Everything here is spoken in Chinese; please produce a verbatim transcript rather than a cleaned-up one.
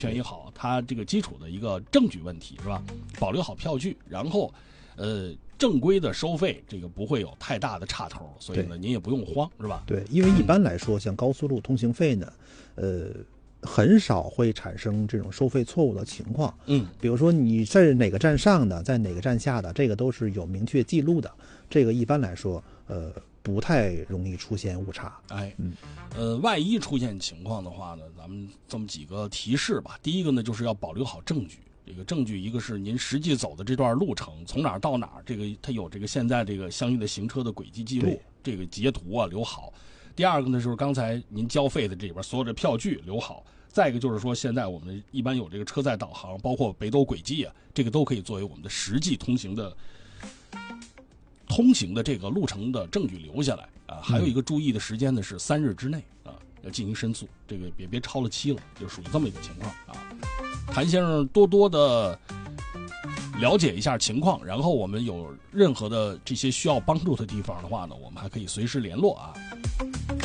权也好，它这个基础的一个证据问题是吧？保留好票据，然后，呃，正规的收费这个不会有太大的差头，所以呢，您也不用慌是吧？ 对，因为一般来说，像高速路通行费呢，呃。很少会产生这种收费错误的情况。 嗯， 比如说你在哪个站上的，在哪个站下的，这个都是有明确记录的。这个一般来说，呃，不太容易出现误差。 哎，嗯，呃，万一出现情况的话呢，咱们这么几个提示吧。第一个呢，就是要保留好证据。这个证据，一个是您实际走的这段路程，从哪儿到哪儿，这个它有这个现在这个相应的行车的轨迹记录，这个截图啊留好。第二个呢，就是刚才您交费的这里边所有的票据留好。再一个就是说，现在我们一般有这个车载导航，包括北斗轨迹啊，这个都可以作为我们的实际通行的通行的这个路程的证据留下来啊。还有一个注意的时间呢是三日之内啊，要进行申诉，这个别别超了期了，就属于这么一个情况啊。谭先生多多的了解一下情况，然后我们有任何的这些需要帮助的地方的话呢，我们还可以随时联络啊。